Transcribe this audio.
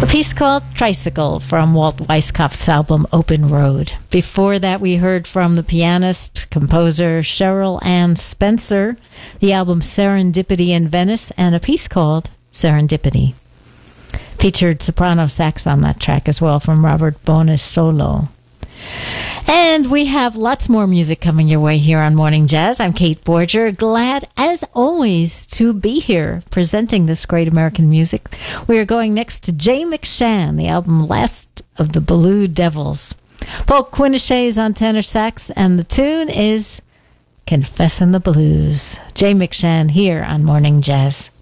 Piece called Tricycle from Walt Weiskopf's album Open Road. Before that, we heard from the pianist, composer Cheryl Ann Spencer, the album Serendipity in Venice, and a piece called Serendipity. Featured soprano sax on that track as well from Robert Bonisolo. And we have lots more music coming your way here on Morning Jazz. I'm Kate Borger, glad as always to be here presenting this great American music. We are going next to Jay McShann, the album Last of the Blue Devils. Paul Quinochet is on tenor sax, and the tune is Confessin' the Blues. Jay McShann here on Morning Jazz.